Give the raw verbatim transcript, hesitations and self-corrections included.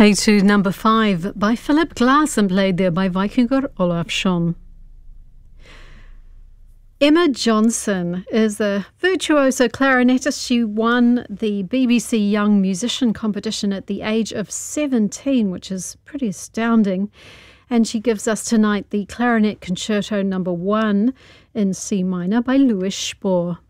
Play to number five by Philip Glass and played there by Vikingur Olafsson. Emma Johnson is a virtuoso clarinetist. She won the B B C Young Musician competition at the age of seventeen, which is pretty astounding. And she gives us tonight the Clarinet Concerto number one in C minor by Louis Spohr.